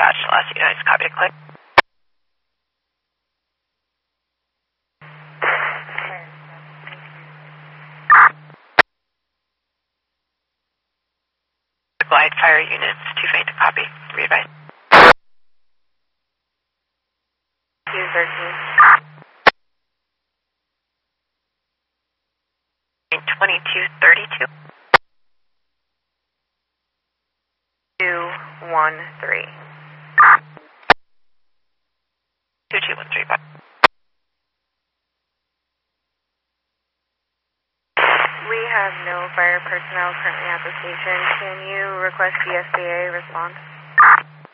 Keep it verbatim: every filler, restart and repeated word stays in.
dispatch to last units, copy to click. Glide fire units, two faint to copy, re-advise. two thirteen. twenty-two thirty-two. two one three. two two one three, bye. We have no fire personnel currently at the station. Can you request the S B A respond?